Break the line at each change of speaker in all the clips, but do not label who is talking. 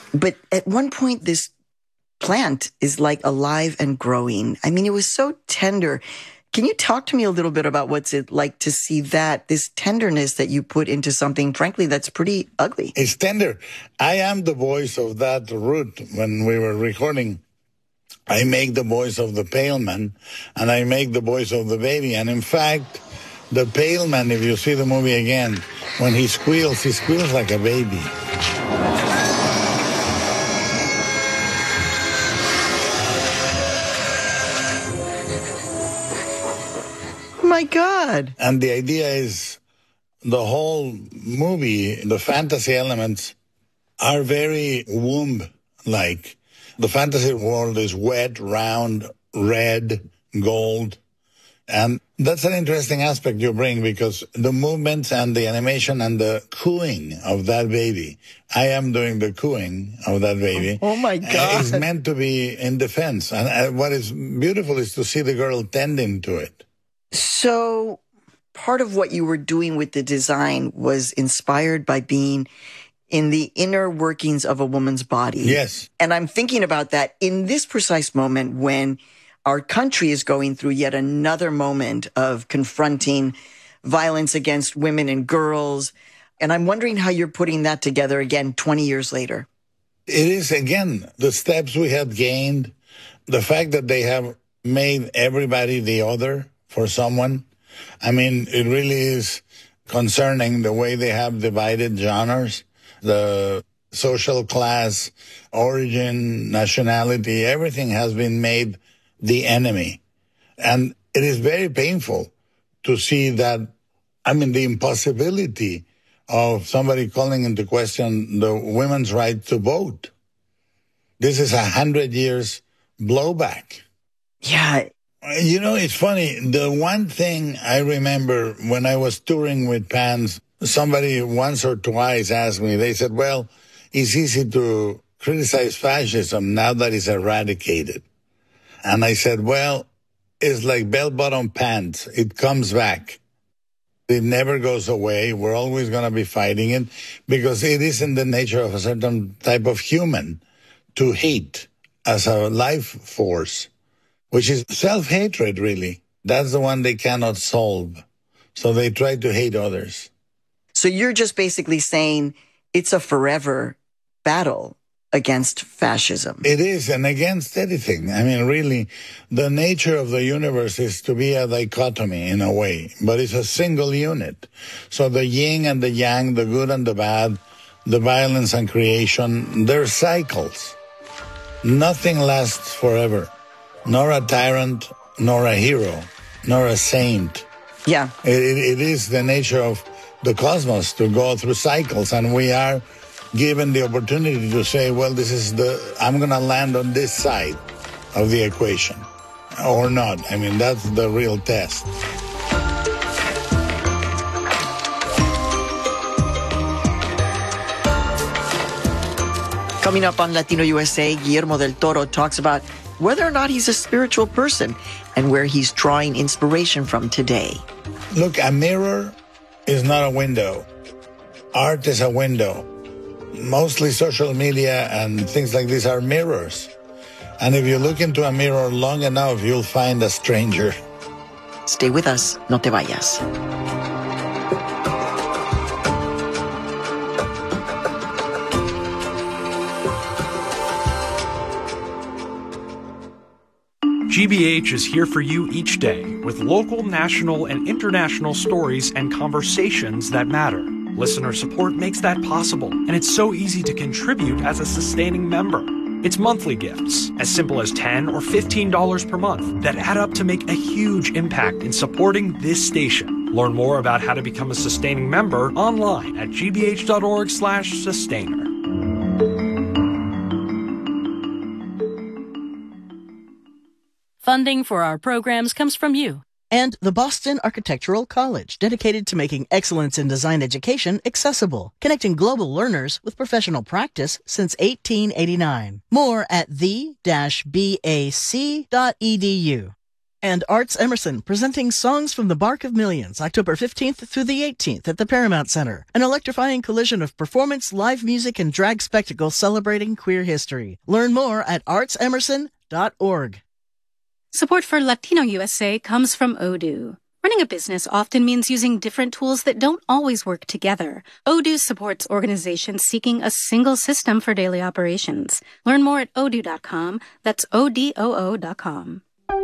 But at one point, this plant is like alive and growing. I mean, it was so tender. Can you talk to me a little bit about what's it like to see that, this tenderness that you put into something, frankly, that's pretty ugly?
It's tender. I am the voice of that root. When we were recording, I make the voice of the pale man, and I make the voice of the baby. And in fact, the pale man, if you see the movie again, when he squeals like a baby.
My God.
And the idea is the whole movie, the fantasy elements are very womb-like. The fantasy world is wet, round, red, gold. And that's an interesting aspect you bring, because the movements and the animation and the cooing of that baby, I am doing the cooing of that baby.
Oh my God.
It's meant to be in defense. And what is beautiful is to see the girl tending to it.
So part of what you were doing with the design was inspired by being in the inner workings of a woman's body.
Yes.
And I'm thinking about that in this precise moment when our country is going through yet another moment of confronting violence against women and girls. And I'm wondering how you're putting that together again 20 years later.
It is, again, the steps we have gained, the fact that they have made everybody the other for someone. I mean, it really is concerning the way they have divided genres, the social class, origin, nationality, everything has been made the enemy. And it is very painful to see that, I mean, the impossibility of somebody calling into question the women's right to vote. This is 100 years blowback.
Yeah.
You know, it's funny. The one thing I remember when I was touring with PANS, somebody once or twice asked me, they said, well, it's easy to criticize fascism now that it's eradicated. And I said, well, it's like bell-bottom pants. It comes back. It never goes away. We're always going to be fighting it because it is in the nature of a certain type of human to hate as a life force, which is self-hatred, really. That's the one they cannot solve. So they try to hate others.
So you're just basically saying it's a forever battle against fascism.
It is, and against anything. I mean, really, the nature of the universe is to be a dichotomy in a way, but it's a single unit. So the yin and the yang, the good and the bad, the violence and creation, they're cycles. Nothing lasts forever. Nor a tyrant, nor a hero, nor a saint.
Yeah.
It is the nature of the cosmos to go through cycles, and we are given the opportunity to say, well, I'm going to land on this side of the equation, or not. I mean, that's the real test.
Coming up on Latino USA, Guillermo del Toro talks about whether or not he's a spiritual person and where he's drawing inspiration from today.
Look, a mirror is not a window. Art is a window. Mostly social media and things like this are mirrors. And if you look into a mirror long enough, you'll find a stranger.
Stay with us. No te vayas.
GBH is here for you each day with local, national, and international stories and conversations that matter. Listener support makes that possible, and it's so easy to contribute as a sustaining member. It's monthly gifts, as simple as $10 or $15 per month, that add up to make a huge impact in supporting this station. Learn more about how to become a sustaining member online at gbh.org/sustainer.
Funding for our programs comes from you.
And the Boston Architectural College, dedicated to making excellence in design education accessible, connecting global learners with professional practice since 1889. More at the-bac.edu. And Arts Emerson, presenting Songs from the Bark of Millions, October 15th through the 18th at the Paramount Center. An electrifying collision of performance, live music, and drag spectacle celebrating queer history. Learn more at artsemerson.org.
Support for Latino USA comes from Odoo. Running a business often means using different tools that don't always work together. Odoo supports organizations seeking a single system for daily operations. Learn more at odoo.com. That's ODOO.com.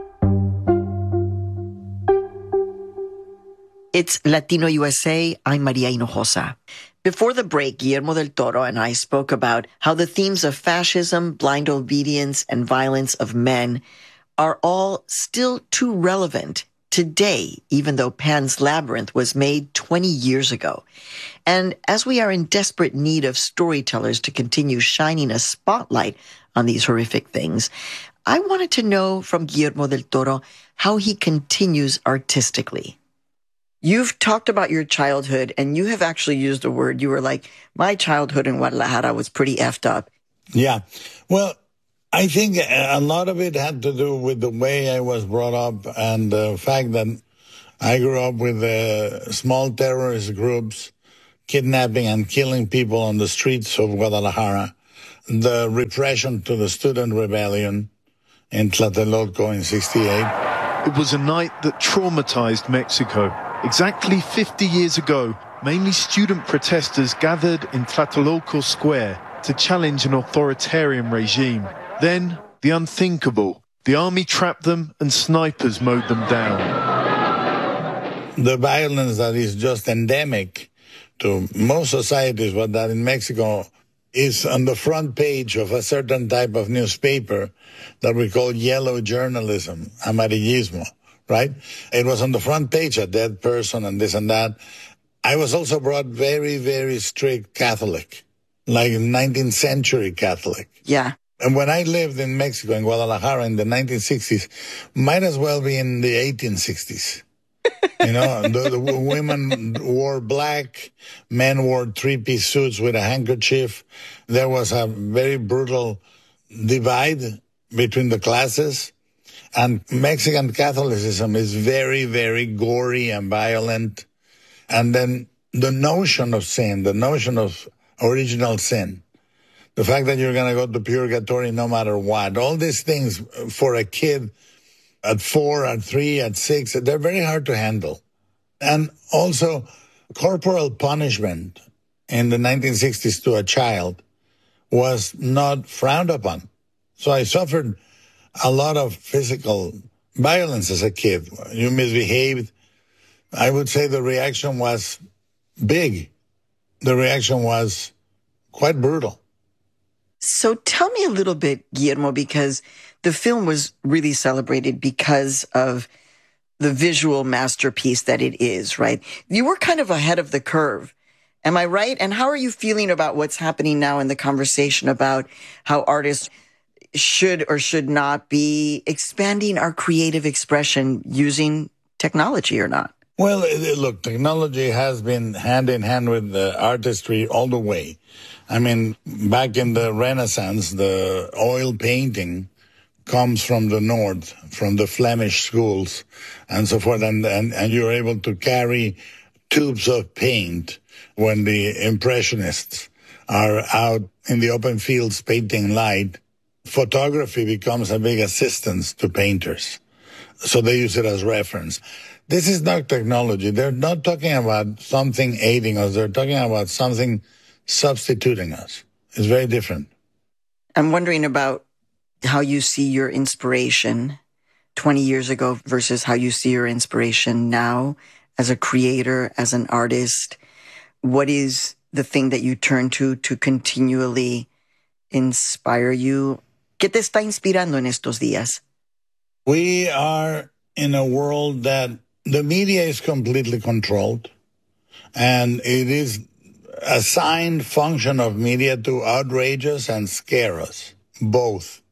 It's Latino USA. I'm Maria Hinojosa. Before the break, Guillermo del Toro and I spoke about how the themes of fascism, blind obedience, and violence of men are all still too relevant today, even though Pan's Labyrinth was made 20 years ago. And as we are in desperate need of storytellers to continue shining a spotlight on these horrific things, I wanted to know from Guillermo del Toro how he continues artistically. You've talked about your childhood, and you have actually used a word. You were like, my childhood in Guadalajara was pretty effed up.
Yeah. Well, I think a lot of it had to do with the way I was brought up and the fact that I grew up with small terrorist groups kidnapping and killing people on the streets of Guadalajara, the repression to the student rebellion in Tlatelolco in '68.
It was a night that traumatized Mexico. Exactly 50 years ago, mainly student protesters gathered in Tlatelolco Square to challenge an authoritarian regime. Then, the unthinkable. The army trapped them and snipers mowed them down.
The violence that is just endemic to most societies, but that in Mexico is on the front page of a certain type of newspaper that we call yellow journalism, amarillismo. Right? It was on the front page, a dead person and this and that. I was also brought very, very strict Catholic, like 19th century Catholic.
Yeah.
And when I lived in Mexico, in Guadalajara in the 1960s, might as well be in the 1860s. You know, the women wore black, men wore three-piece suits with a handkerchief. There was a very brutal divide between the classes. And Mexican Catholicism is very, very gory and violent. And then the notion of sin, the notion of original sin, the fact that you're going to go to purgatory no matter what, all these things for a kid at 4, at 3, at 6, they're very hard to handle. And also corporal punishment in the 1960s to a child was not frowned upon. So I suffered a lot of physical violence as a kid. You misbehaved. I would say the reaction was big. The reaction was quite brutal.
So tell me a little bit, Guillermo, because the film was really celebrated because of the visual masterpiece that it is, right? You were kind of ahead of the curve. Am I right? And how are you feeling about what's happening now in the conversation about how artists should or should not be expanding our creative expression using technology or not?
Well, look, technology has been hand in hand with the artistry all the way. I mean, back in the Renaissance, the oil painting comes from the north, from the Flemish schools and so forth, and you're able to carry tubes of paint when the Impressionists are out in the open fields painting light. Photography becomes a big assistance to painters. So they use it as reference. This is not technology. They're not talking about something aiding us. They're talking about something substituting us. It's very different.
I'm wondering about how you see your inspiration 20 years ago versus how you see your inspiration now as a creator, as an artist. What is the thing that you turn to continually inspire you? ¿Qué te está inspirando en estos días?
We are in a world that the media is completely controlled, and it is assigned function of media to outrage us and scare us, both.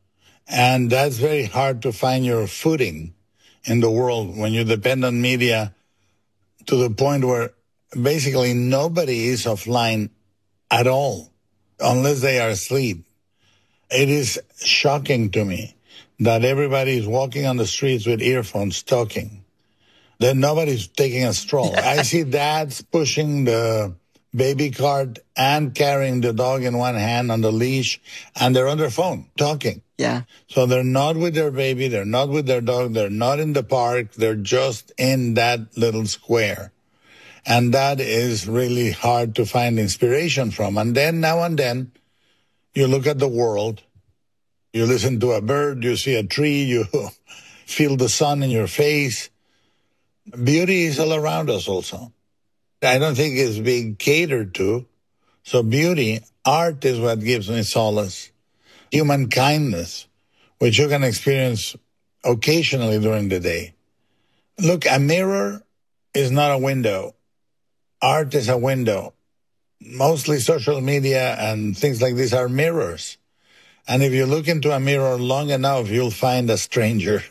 And that's very hard to find your footing in the world when you depend on media to the point where basically nobody is offline at all, unless they are asleep. It is shocking to me that everybody is walking on the streets with earphones talking. Then nobody's taking a stroll. I see dads pushing the baby cart and carrying the dog in one hand on the leash, and they're on their phone talking.
Yeah.
So they're not with their baby, they're not with their dog, they're not in the park, they're just in that little square. And that is really hard to find inspiration from. And then now and then, you look at the world, you listen to a bird, you see a tree, you feel the sun in your face. Beauty is all around us also. I don't think it's being catered to. So beauty, art is what gives me solace. Human kindness, which you can experience occasionally during the day. Look, a mirror is not a window. Art is a window. Mostly social media and things like this are mirrors. And if you look into a mirror long enough, you'll find a stranger.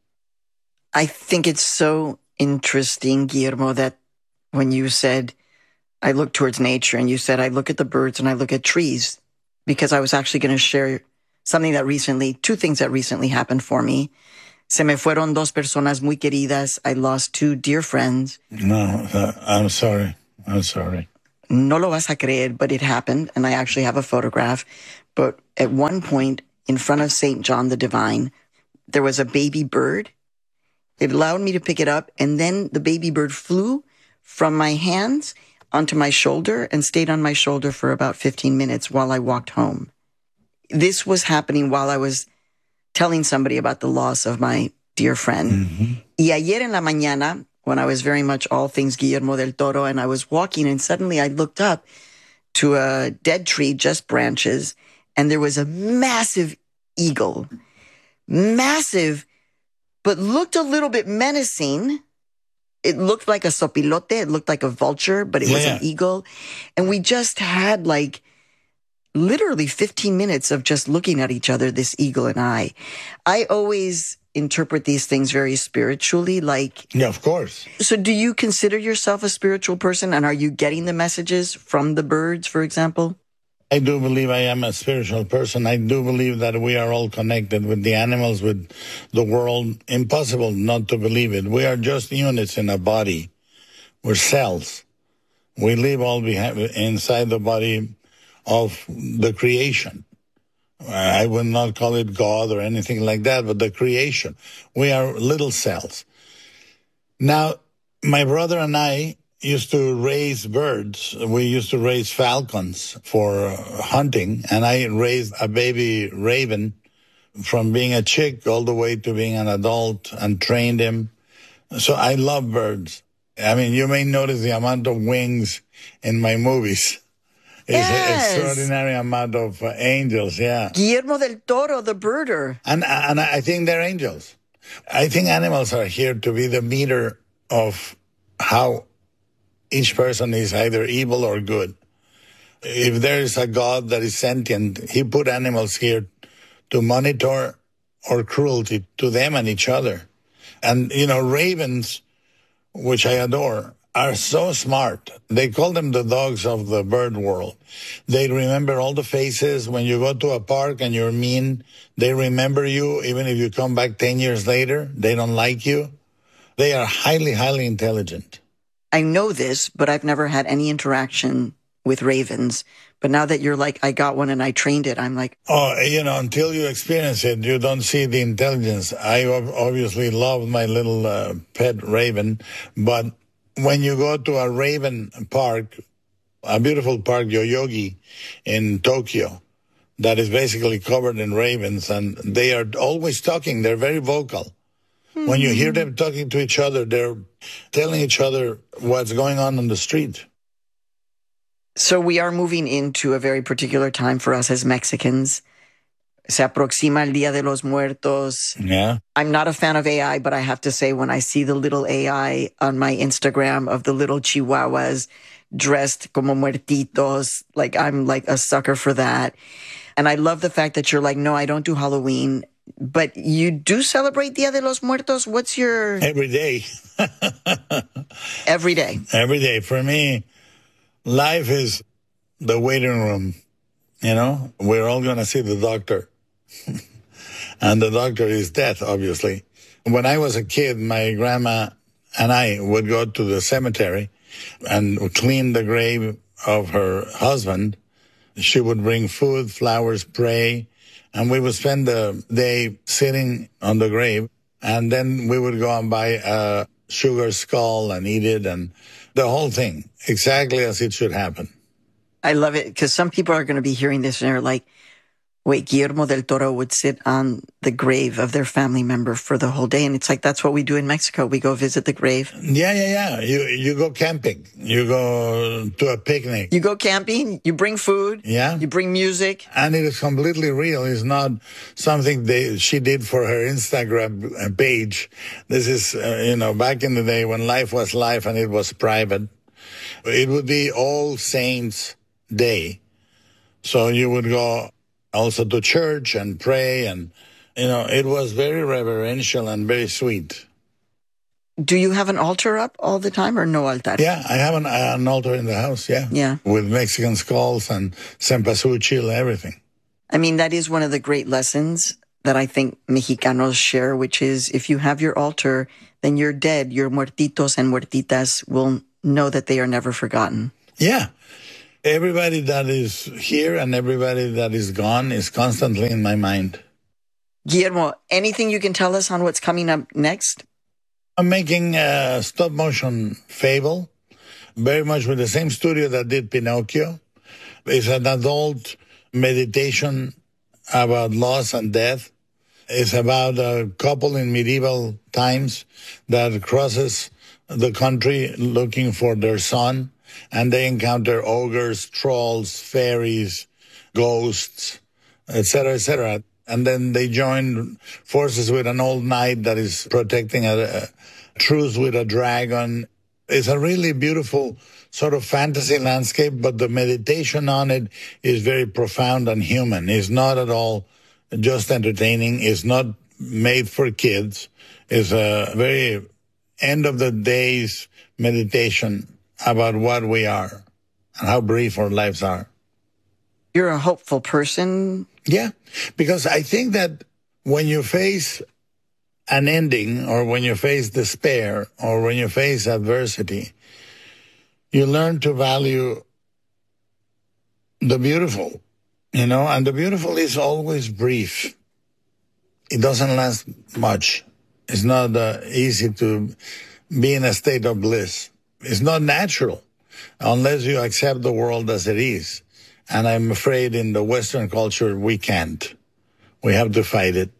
I think it's so interesting, Guillermo, that when you said, I look towards nature, and you said, I look at the birds and I look at trees, because I was actually going to share two things that recently happened for me. Se me fueron dos personas muy queridas. I lost two dear friends.
No, I'm sorry.
No lo vas a creer, but it happened, and I actually have a photograph. But at one point, in front of St. John the Divine, there was a baby bird. It allowed me to pick it up, and then the baby bird flew from my hands onto my shoulder and stayed on my shoulder for about 15 minutes while I walked home. This was happening while I was telling somebody about the loss of my dear friend. Mm-hmm. Y ayer en la mañana, when I was very much all things Guillermo del Toro, and I was walking, and suddenly I looked up to a dead tree, just branches, and there was a massive eagle. Massive, but looked a little bit menacing. It looked like a sopilote. It looked like a vulture, but it was an eagle. And we just had literally 15 minutes of just looking at each other, this eagle and I. I always interpret these things very spiritually,
Yeah, of course.
So do you consider yourself a spiritual person, and are you getting the messages from the birds, for example?
I do believe I am a spiritual person. I do believe that we are all connected with the animals, with the world. Impossible not to believe it. We are just units in a body. We're cells. We live all inside the body of the creation. I would not call it God or anything like that, but the creation. We are little cells. Now, my brother and I used to raise birds. We used to raise falcons for hunting, and I raised a baby raven from being a chick all the way to being an adult and trained him. So I love birds. I mean, you may notice the amount of wings in my movies. It's an extraordinary amount of angels, yeah.
Guillermo del Toro, the birder.
And I think they're angels. I think animals are here to be the meter of how each person is either evil or good. If there is a God that is sentient, he put animals here to monitor our cruelty to them and each other. And, ravens, which I adore, are so smart. They call them the dogs of the bird world. They remember all the faces. When you go to a park and you're mean, they remember you. Even if you come back 10 years later, they don't like you. They are highly, highly intelligent.
I know this, but I've never had any interaction with ravens. But now that you're like, I got one and I trained it, I'm like...
Oh, until you experience it, you don't see the intelligence. I obviously love my little pet raven, but when you go to a raven park, a beautiful park, Yoyogi, in Tokyo, that is basically covered in ravens, and they are always talking. They're very vocal. Mm-hmm. When you hear them talking to each other, they're telling each other what's going on the street.
So we are moving into a very particular time for us as Mexicans. Se aproxima el Día de los Muertos.
Yeah.
I'm not a fan of AI, but I have to say when I see the little AI on my Instagram of the little chihuahuas dressed como muertitos, I'm a sucker for that. And I love the fact that you're like, no, I don't do Halloween, but you do celebrate Día de los Muertos. What's your...
Every day.
Every day.
Every day. For me, life is the waiting room. We're all going to see the doctor. And the doctor is death, obviously. When I was a kid, my grandma and I would go to the cemetery and clean the grave of her husband. She would bring food, flowers, pray, and we would spend the day sitting on the grave. And then we would go and buy a sugar skull and eat it, and the whole thing, exactly as it should happen.
I love it, because some people are going to be hearing this and they're like, wait, Guillermo del Toro would sit on the grave of their family member for the whole day. And it's like, that's what we do in Mexico. We go visit the grave.
Yeah. You go camping. You go to a picnic.
You go camping. You bring food.
Yeah.
You bring music.
And it is completely real. It's not something she did for her Instagram page. This is, back in the day when life was life and it was private. It would be All Saints Day. So you would go also to church and pray, and, it was very reverential and very sweet.
Do you have an altar up all the time or no altar?
Yeah, I have an altar in the house, yeah.
Yeah.
With Mexican skulls and cempasúchil, everything.
I mean, that is one of the great lessons that I think Mexicanos share, which is if you have your altar, then you're dead. Your muertitos and muertitas will know that they are never forgotten.
Yeah. Everybody that is here and everybody that is gone is constantly in my mind.
Guillermo, anything you can tell us on what's coming up next?
I'm making a stop-motion Fable, very much with the same studio that did Pinocchio. It's an adult meditation about loss and death. It's about a couple in medieval times that crosses the country looking for their son. And they encounter ogres, trolls, fairies, ghosts, etc., etc. And then they join forces with an old knight that is protecting a truce with a dragon. It's a really beautiful sort of fantasy landscape, but the meditation on it is very profound and human. It's not at all just entertaining. It's not made for kids. It's a very end of the days meditation about what we are and how brief our lives are.
You're a hopeful person.
Yeah, because I think that when you face an ending or when you face despair or when you face adversity, you learn to value the beautiful, and the beautiful is always brief. It doesn't last much. It's not easy to be in a state of bliss. It's not natural unless you accept the world as it is. And I'm afraid in the Western culture, we can't. We have to fight it.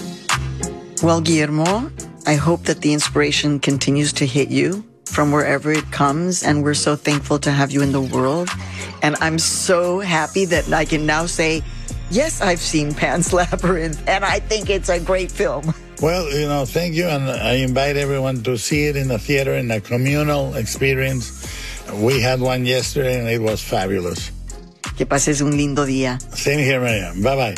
Well, Guillermo, I hope that the inspiration continues to hit you from wherever it comes. And we're so thankful to have you in the world. And I'm so happy that I can now say, yes, I've seen Pan's Labyrinth, and I think it's a great film.
Well, thank you, and I invite everyone to see it in a theater, in a communal experience. We had one yesterday, and it was fabulous.
Que pases un lindo día.
Same here, Maria. Bye-bye.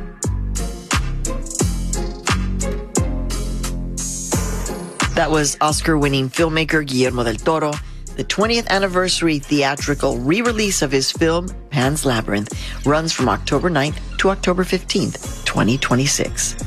That was Oscar-winning filmmaker Guillermo del Toro. The 20th anniversary theatrical re-release of his film, Pan's Labyrinth, runs from October 9th to October 15th, 2026.